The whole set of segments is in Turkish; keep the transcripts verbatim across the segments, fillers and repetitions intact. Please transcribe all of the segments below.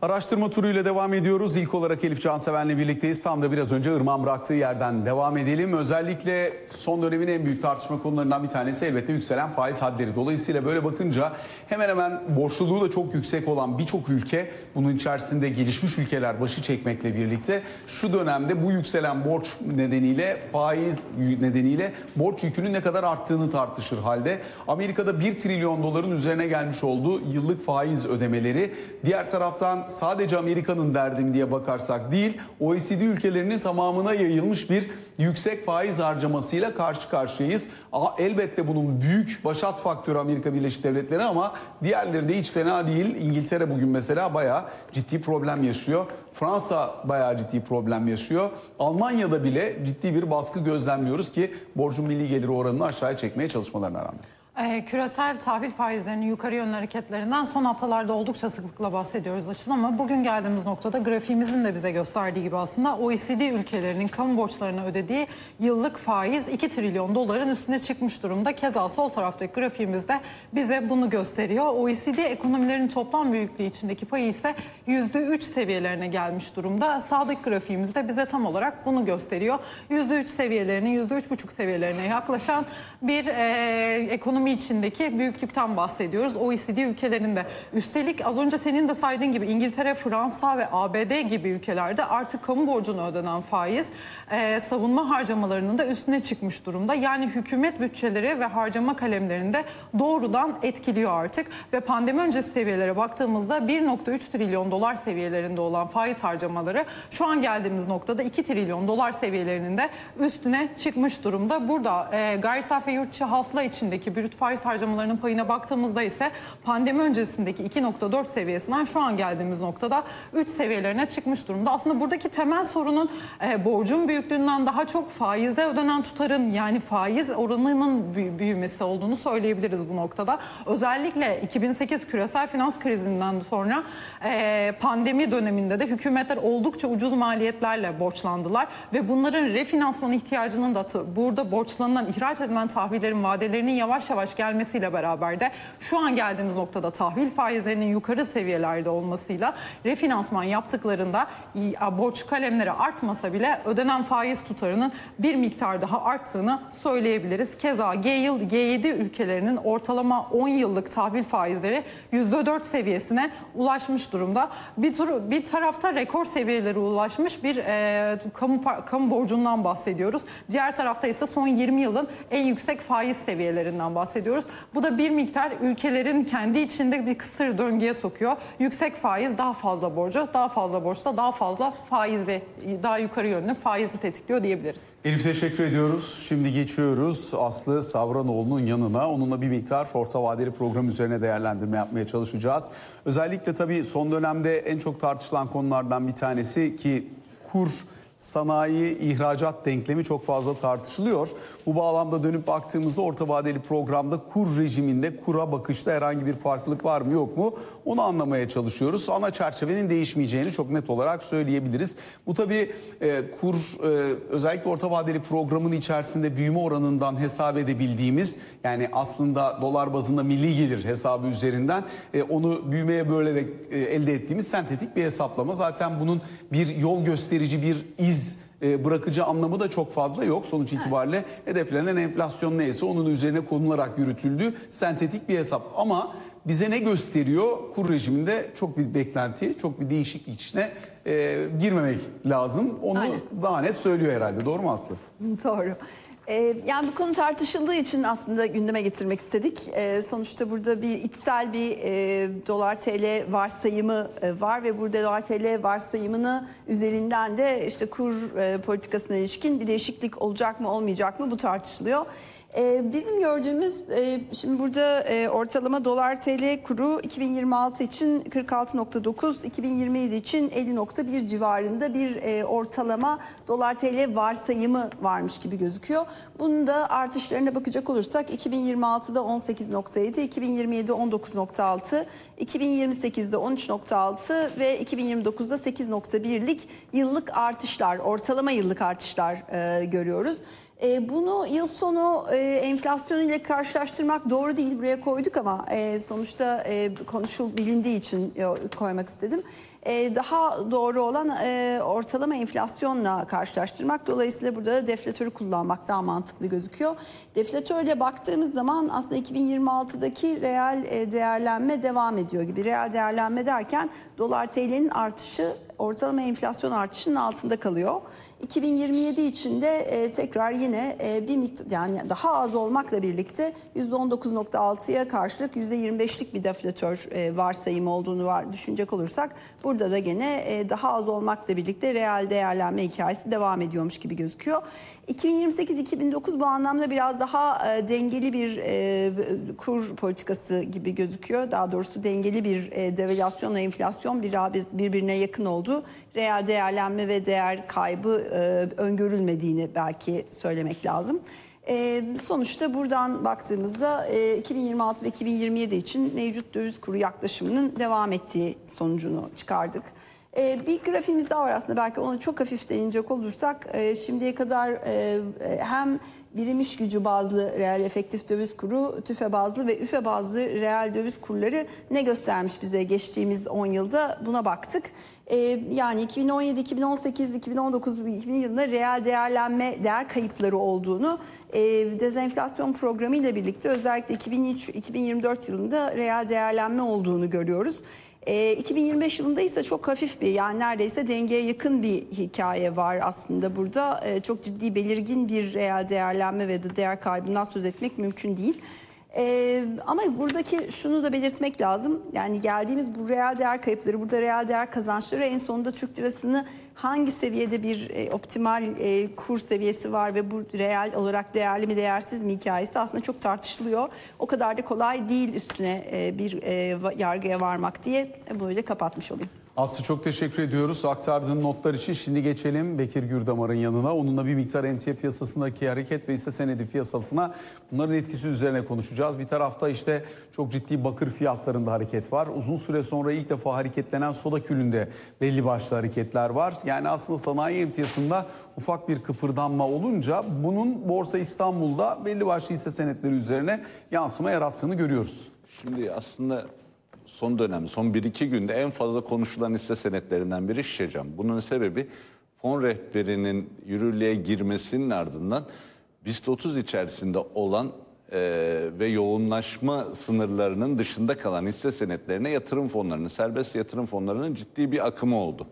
Araştırma turuyla devam ediyoruz. İlk olarak Elif Canseven'le birlikteyiz. Tam da biraz önce Irmak'ın bıraktığı yerden devam edelim. Özellikle son dönemin en büyük tartışma konularından bir tanesi elbette yükselen faiz hadleri. Dolayısıyla böyle bakınca hemen hemen borçluluğu da çok yüksek olan birçok ülke, bunun içerisinde gelişmiş ülkeler başı çekmekle birlikte şu dönemde bu yükselen borç nedeniyle, faiz nedeniyle borç yükünün ne kadar arttığını tartışır halde. Amerika'da bir trilyon doların üzerine gelmiş olduğu yıllık faiz ödemeleri. Diğer taraftan sadece Amerika'nın derdim diye bakarsak değil, O E C D ülkelerinin tamamına yayılmış bir yüksek faiz harcamasıyla karşı karşıyayız. Elbette bunun büyük başat faktörü Amerika Birleşik Devletleri ama diğerleri de hiç fena değil. İngiltere bugün mesela bayağı ciddi problem yaşıyor. Fransa bayağı ciddi problem yaşıyor. Almanya'da bile ciddi bir baskı gözlemliyoruz ki borcun milli geliri oranını aşağıya çekmeye çalışmalarına rağmen. Ee, küresel tahvil faizlerinin yukarı yönlü hareketlerinden son haftalarda oldukça sıklıkla bahsediyoruz açın ama bugün geldiğimiz noktada grafiğimizin de bize gösterdiği gibi aslında O E C D ülkelerinin kamu borçlarına ödediği yıllık faiz iki trilyon doların üstüne çıkmış durumda. Keza sol taraftaki grafiğimizde bize bunu gösteriyor. O E C D ekonomilerin toplam büyüklüğü içindeki payı ise yüzde üç seviyelerine gelmiş durumda. Sağdaki grafiğimizde bize tam olarak bunu gösteriyor. yüzde üç seviyelerinin yüzde üç buçuk seviyelerine yaklaşan bir e, ekonomi içindeki büyüklükten bahsediyoruz O E C D ülkelerinde. Üstelik az önce senin de saydığın gibi İngiltere, Fransa ve A B D gibi ülkelerde artık kamu borcuna ödenen faiz e, savunma harcamalarının da üstüne çıkmış durumda. Yani hükümet bütçeleri ve harcama kalemlerinde doğrudan etkiliyor artık ve pandemi öncesi seviyelere baktığımızda bir nokta üç trilyon dolar seviyelerinde olan faiz harcamaları şu an geldiğimiz noktada iki trilyon dolar seviyelerinin de üstüne çıkmış durumda. Burada e, gayri safi yurt içi hasıla içindeki brüt faiz harcamalarının payına baktığımızda ise pandemi öncesindeki iki nokta dört seviyesinden şu an geldiğimiz noktada üç seviyelerine çıkmış durumda. Aslında buradaki temel sorunun e, borcun büyüklüğünden daha çok faizde ödenen tutarın yani faiz oranının büyümesi olduğunu söyleyebiliriz bu noktada. Özellikle iki bin sekiz küresel finans krizinden sonra e, pandemi döneminde de hükümetler oldukça ucuz maliyetlerle borçlandılar ve bunların refinansman ihtiyacının da burada borçlanılan, ihraç edilen tahvillerin vadelerinin yavaş yavaş gelmesiyle beraber de şu an geldiğimiz noktada tahvil faizlerinin yukarı seviyelerde olmasıyla refinansman yaptıklarında borç kalemleri artmasa bile ödenen faiz tutarının bir miktar daha arttığını söyleyebiliriz. Keza G yedi ülkelerinin ortalama on yıllık tahvil faizleri yüzde dört seviyesine ulaşmış durumda. Bir, tur, bir tarafta rekor seviyelere ulaşmış bir e, kamu, kamu borcundan bahsediyoruz. Diğer tarafta ise son yirmi yılın en yüksek faiz seviyelerinden bahsediyoruz. Bu da bir miktar ülkelerin kendi içinde bir kısır döngüye sokuyor. Yüksek faiz daha fazla borcu, daha fazla borçla daha fazla faizi, daha yukarı yönlü faizi tetikliyor diyebiliriz. Elif teşekkür ediyoruz. Şimdi geçiyoruz Aslı Savranoğlu'nun yanına. Onunla bir miktar orta vadeli program üzerine değerlendirme yapmaya çalışacağız. Özellikle tabii son dönemde en çok tartışılan konulardan bir tanesi ki kur sanayi ihracat denklemi çok fazla tartışılıyor. Bu bağlamda dönüp baktığımızda orta vadeli programda kur rejiminde kura bakışta herhangi bir farklılık var mı yok mu onu anlamaya çalışıyoruz. Ana çerçevenin değişmeyeceğini çok net olarak söyleyebiliriz. Bu tabii e, kur e, özellikle orta vadeli programın içerisinde büyüme oranından hesap edebildiğimiz yani aslında dolar bazında milli gelir hesabı üzerinden e, onu büyümeye bölerek e, elde ettiğimiz sentetik bir hesaplama. Zaten bunun bir yol gösterici bir iz bırakıcı anlamı da çok fazla yok. Sonuç itibariyle hedeflenen enflasyon neyse onun üzerine konularak yürütüldüğü sentetik bir hesap. Ama bize ne gösteriyor? Kur rejiminde çok bir beklenti, çok bir değişiklik içine e, girmemek lazım. Onu Aynen. daha net söylüyor herhalde. Doğru mu Aslı? Doğru. Ee, yani bu konu tartışıldığı için aslında gündeme getirmek istedik. Ee, sonuçta burada bir içsel bir e, dolar T L varsayımı e, var ve burada dolar T L varsayımını üzerinden de işte kur e, politikasına ilişkin bir değişiklik olacak mı olmayacak mı bu tartışılıyor. Ee, bizim gördüğümüz e, şimdi burada e, ortalama dolar T L kuru iki bin yirmi altı için kırk altı nokta dokuz, iki bin yirmi yedi için elli nokta bir civarında bir e, ortalama dolar T L varsayımı varmış gibi gözüküyor. Bunun da artışlarına bakacak olursak iki bin yirmi altıda on sekiz nokta yedi, iki bin yirmi yedi on dokuz nokta altı, iki bin yirmi sekizde on üç nokta altı ve iki bin yirmi dokuzda sekiz nokta birlik yıllık artışlar, ortalama yıllık artışlar e, görüyoruz. E, bunu yıl sonu e, enflasyon ile karşılaştırmak doğru değil. Buraya koyduk ama e, sonuçta e, konuşul bilindiği için e, koymak istedim. E, daha doğru olan e, ortalama enflasyonla karşılaştırmak. Dolayısıyla burada deflatörü kullanmak daha mantıklı gözüküyor. Deflatörle baktığımız zaman aslında iki bin yirmi altıdaki reel e, değerlenme devam ediyor gibi. Reel değerlenme derken dolar T L'nin artışı ortalama enflasyon artışının altında kalıyor. iki bin yirmi yedi için de e, tekrar yine e, bir miktar, yani daha az olmakla birlikte yüzde on dokuz nokta altıya karşılık yüzde yirmi beşlik bir deflatör e, varsayımı olduğunu var, düşünecek olursak burada da gene e, daha az olmakla birlikte reel değerlenme hikayesi devam ediyormuş gibi gözüküyor. iki bin yirmi sekiz iki bin dokuz bu anlamda biraz daha e, dengeli bir e, kur politikası gibi gözüküyor. Daha doğrusu dengeli bir e, devalüasyonla enflasyon biraz birbirine yakın oldu. Reel değerlenme ve değer kaybı e, öngörülmediğini belki söylemek lazım. E, sonuçta buradan baktığımızda e, iki bin yirmi altı ve iki bin yirmi yedi için mevcut döviz kuru yaklaşımının devam ettiği sonucunu çıkardık. Ee, bir grafiğimiz daha var aslında, belki onu çok hafif değinecek olursak e, şimdiye kadar e, hem birim iş gücü bazlı reel efektif döviz kuru, tüfe bazlı ve üfe bazlı reel döviz kurları ne göstermiş bize geçtiğimiz on yılda, buna baktık. E, yani iki bin on yedi, iki bin on sekiz, iki bin on dokuz, iki bin yılında reel değerlenme, değer kayıpları olduğunu, e, dezenflasyon programı ile birlikte özellikle iki bin üç iki bin yirmi dört yılında reel değerlenme olduğunu görüyoruz. E, iki bin yirmi beş yılında ise çok hafif bir, yani neredeyse dengeye yakın bir hikaye var aslında burada. E, çok ciddi belirgin bir reel değerlenme ve de değer kaybından söz etmek mümkün değil. E, ama buradaki şunu da belirtmek lazım. Yani geldiğimiz bu reel değer kayıpları, burada reel değer kazançları en sonunda Türk lirasını hangi seviyede bir e, optimal e, kur seviyesi var ve bu reel olarak değerli mi değersiz mi hikayesi aslında çok tartışılıyor. O kadar da kolay değil üstüne e, bir e, yargıya varmak diye böyle kapatmış olayım. Aslı, çok teşekkür ediyoruz aktardığın notlar için. Şimdi geçelim Bekir Gürdamar'ın yanına. Onunla bir miktar emtia piyasasındaki hareket ve hisse senedi piyasasına, bunların etkisi üzerine konuşacağız. Bir tarafta işte çok ciddi bakır fiyatlarında hareket var. Uzun süre sonra ilk defa hareketlenen soda külünde belli başlı hareketler var. Yani aslında sanayi emtiyasında ufak bir kıpırdanma olunca bunun Borsa İstanbul'da belli başlı hisse senetleri üzerine yansıma yarattığını görüyoruz. Şimdi aslında son dönem, son bir iki günde en fazla konuşulan hisse senetlerinden biri Şişecam. Bunun sebebi fon rehberinin yürürlüğe girmesinin ardından BIST otuz içerisinde olan e, ve yoğunlaşma sınırlarının dışında kalan hisse senetlerine yatırım fonlarının, serbest yatırım fonlarının ciddi bir akımı oldu.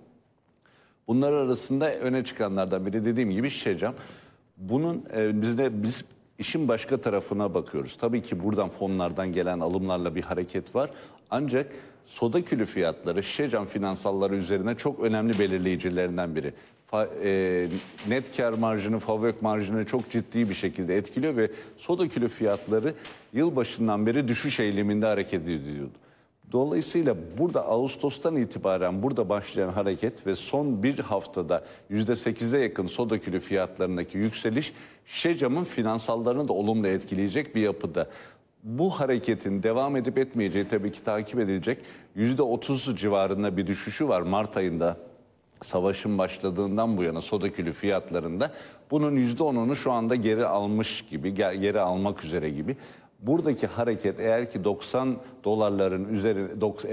Bunlar arasında öne çıkanlardan biri dediğim gibi Şişecam. Bunun e, bizde biz işin başka tarafına bakıyoruz. Tabii ki buradan fonlardan gelen alımlarla bir hareket var. Ancak soda külü fiyatları Şişecam finansalları üzerine çok önemli belirleyicilerinden biri. Fa, e, net kar marjını, FAVÖK marjını çok ciddi bir şekilde etkiliyor ve soda külü fiyatları yılbaşından beri düşüş eğiliminde hareket ediyordu. Dolayısıyla burada Ağustos'tan itibaren burada başlayan hareket ve son bir haftada yüzde sekize yakın soda külü fiyatlarındaki yükseliş Şişecam'ın finansallarını da olumlu etkileyecek bir yapıda. Bu hareketin devam edip etmeyeceği tabii ki takip edilecek. yüzde otuz civarında bir düşüşü var Mart ayında. Savaşın başladığından bu yana soda külü fiyatlarında bunun yüzde onunu şu anda geri almış gibi, geri almak üzere gibi. Buradaki hareket eğer ki doksan dolarların üzeri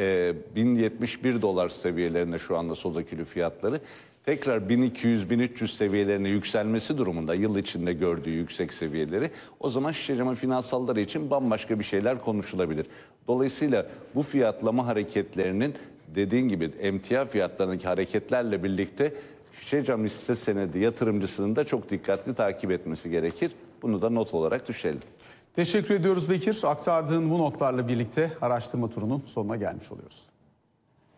bin yetmiş bir dolar seviyelerinde şu anda soda külü fiyatları tekrar bin iki yüz bin üç yüz seviyelerine yükselmesi durumunda, yıl içinde gördüğü yüksek seviyeleri, o zaman Şişecam'ın finansalları için bambaşka bir şeyler konuşulabilir. Dolayısıyla bu fiyatlama hareketlerinin dediğin gibi emtia fiyatlarındaki hareketlerle birlikte Şişecam hisse senedi yatırımcısının da çok dikkatli takip etmesi gerekir. Bunu da not olarak düşelim. Teşekkür ediyoruz Bekir. Aktardığın bu notlarla birlikte araştırma turunun sonuna gelmiş oluyoruz.